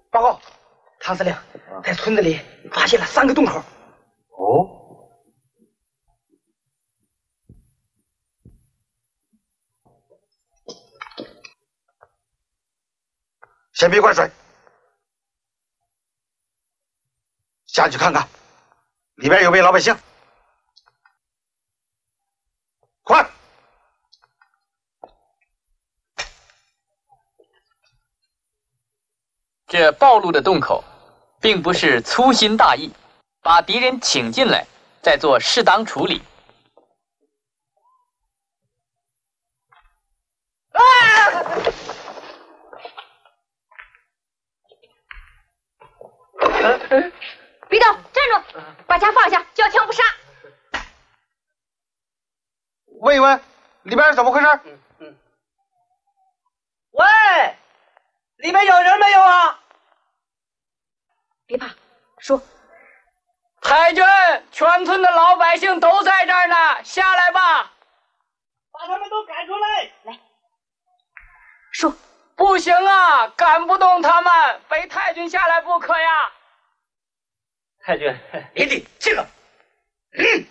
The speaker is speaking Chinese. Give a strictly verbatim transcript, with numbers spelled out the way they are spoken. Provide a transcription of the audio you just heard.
报告，唐司令，在村子里发现了三个洞口。 哦。先别灌水，下去看看，里边有没有老百姓。快！ 这暴露的洞口，并不是粗心大意，把敌人请进来，再做适当处理。 啊！ 别动，站住！把枪放下，交枪不杀。 问一问，里边是怎么回事？嗯嗯。 喂，里面有人没有啊？ 别怕，说。 太君，全村的老百姓都在这儿呢，下来吧。 把他们都赶出来！ 来，说。 不行啊，赶不动他们，非太君下来不可呀。 太君，林地，这个，嗯。